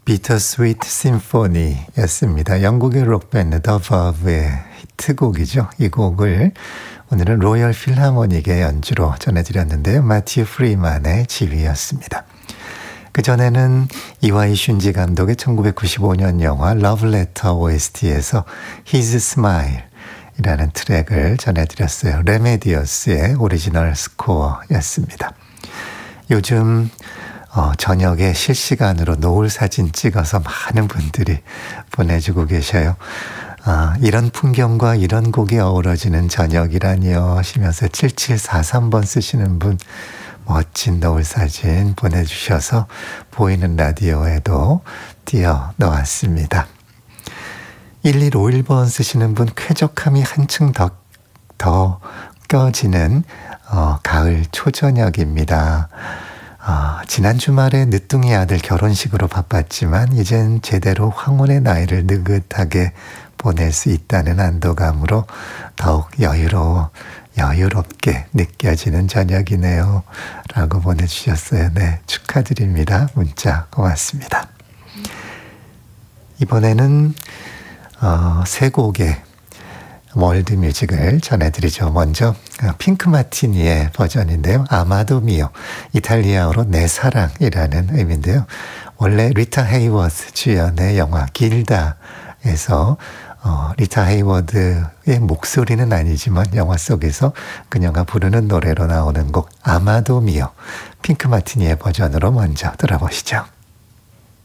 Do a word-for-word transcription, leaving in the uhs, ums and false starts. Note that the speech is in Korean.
비터스위트 심포니였습니다. 영국의 록밴드 더 버브의 히트곡이죠. 이 곡을 오늘은 로열 필하모닉의 연주로 전해드렸는데요. 마티유 프리만의 지휘였습니다. 그전에는 이와이 슌지 감독의 천구백구십오 년 영화 러브레터 오에스티에서 His Smile 이라는 트랙을 전해드렸어요. 레메디어스의 오리지널 스코어였습니다. 요즘 어, 저녁에 실시간으로 노을 사진 찍어서 많은 분들이 보내주고 계셔요. 아, 이런 풍경과 이런 곡이 어우러지는 저녁이라니요 하시면서 칠칠사삼 번 쓰시는 분 멋진 노을 사진 보내주셔서 보이는 라디오에도 띄워 넣었습니다. 일일오일 번 쓰시는 분 쾌적함이 한층 더, 더 껴지는 어, 가을 초저녁입니다. 어, 지난 주말에 늦둥이 아들 결혼식으로 바빴지만 이젠 제대로 황혼의 나이를 느긋하게 보낼 수 있다는 안도감으로 더욱 여유로워 여유롭게 느껴지는 저녁이네요 라고 보내주셨어요. 네, 축하드립니다. 문자 고맙습니다. 이번에는 어, 세 곡의 월드뮤직을 전해드리죠. 먼저 핑크 마티니의 버전인데요. 아마도 미오, 이탈리아어로 내 사랑이라는 의미인데요. 원래 리타 헤이워드 주연의 영화 길다에서 어, 리타 헤이워드의 목소리는 아니지만 영화 속에서 그녀가 부르는 노래로 나오는 곡 아마도 미오, 핑크 마티니의 버전으로 먼저 들어보시죠.